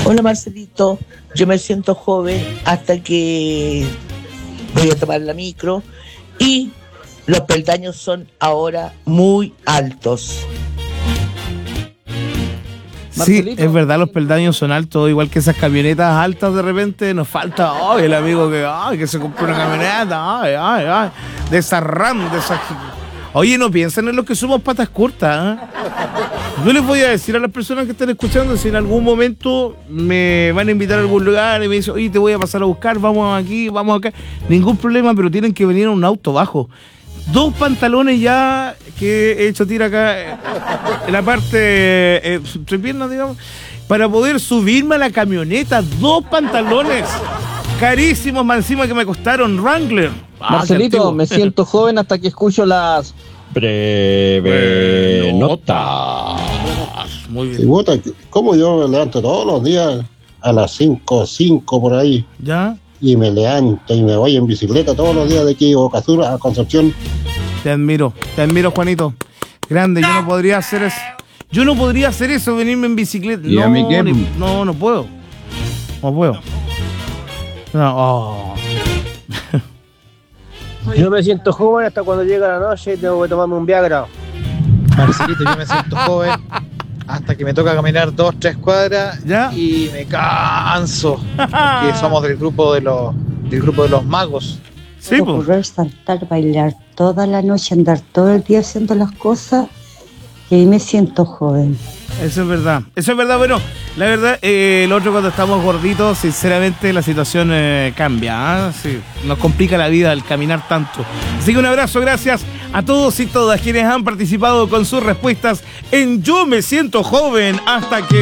Hola Marcelito, yo me siento joven hasta que voy a tomar la micro y los peldaños son ahora muy altos. Sí, es verdad, los peldaños son altos, igual que esas camionetas altas de repente. Nos falta, el amigo que se compró una camioneta, de esa RAM, de esa... Oye, no piensen en los que somos patas cortas, ¿eh? Yo les voy a decir a las personas que están escuchando, si en algún momento me van a invitar a algún lugar y me dicen, oye, te voy a pasar a buscar, vamos aquí, vamos acá, ningún problema, pero tienen que venir a un auto bajo. 2 pantalones ya que he hecho tira acá en la parte entre piernas, digamos, para poder subirme a la camioneta. 2 pantalones carísimos más encima que me costaron Wrangler. Marcelito, me siento joven hasta que escucho las breve notas. Muy bien. Y puta, ¿cómo yo me levanto todos los días a las 5 por ahí? ¿Ya? Y me levanto y me voy en bicicleta todos los días de aquí, Bocazur a Concepción. Te admiro, Juanito. Grande, yo no podría hacer eso. Yo no podría hacer eso, venirme en bicicleta. ¿Y a mí qué? No puedo. No puedo. No, Yo me siento joven hasta cuando llega la noche y tengo que tomarme un Viagra. Marcelito, yo me siento joven hasta que me toca caminar 2-3 cuadras. ¿Ya? Y me canso. Que somos del grupo de los magos. Sí, pues. Correr, saltar, bailar toda la noche, andar todo el día haciendo las cosas, y ahí me siento joven. Eso es verdad. Bueno, la verdad, el otro cuando estamos gorditos, sinceramente la situación cambia, ¿eh? Sí, nos complica la vida el caminar tanto. Así que un abrazo, gracias a todos y todas quienes han participado con sus respuestas en Yo Me Siento Joven hasta que...